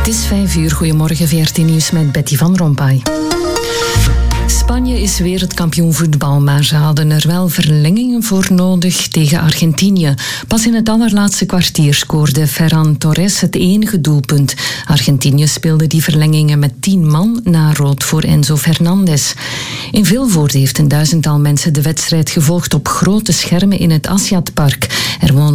Het is 5:00. Goedemorgen, VRT Nieuws met Betty van Rompuy. Spanje is wereldkampioen voetbal, maar ze hadden er wel verlengingen voor nodig tegen Argentinië. Pas in het allerlaatste kwartier scoorde Ferran Torres het enige doelpunt. Argentinië speelde die verlengingen met 10 man na rood voor Enzo Fernandez. In Vilvoorde heeft een 1000-tal mensen de wedstrijd gevolgd op grote schermen in het Assiatpark. Er wonen